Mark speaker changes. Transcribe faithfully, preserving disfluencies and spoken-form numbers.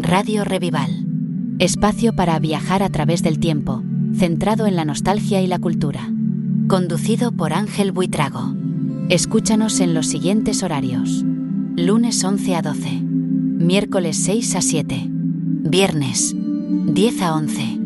Speaker 1: Radio Revival. Espacio para viajar a través del tiempo, centrado en la nostalgia y la cultura. Conducido por Ángel Buitrago. Escúchanos en los siguientes horarios. Lunes once a doce. Miércoles seis a siete. Viernes diez a once.